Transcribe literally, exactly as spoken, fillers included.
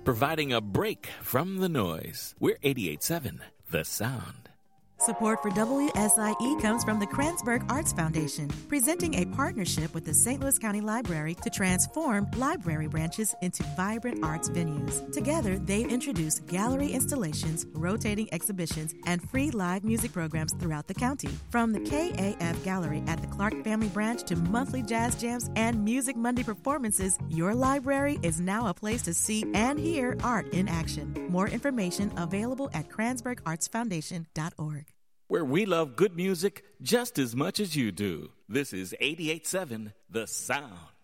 providing a break from the noise. We're eighty-eight point seven, The Sound. Support for W S I E comes from the Kranzberg Arts Foundation, presenting a partnership with the Saint Louis County Library to transform library branches into vibrant arts venues. Together, they've introduced gallery installations, rotating exhibitions, and free live music programs throughout the county. From the K A F Gallery at the Clark Family Branch to monthly jazz jams and Music Monday performances, your library is now a place to see and hear art in action. More information available at kranzberg arts foundation dot org. Where we love good music just as much as you do. This is eighty-eight point seven, The Sound.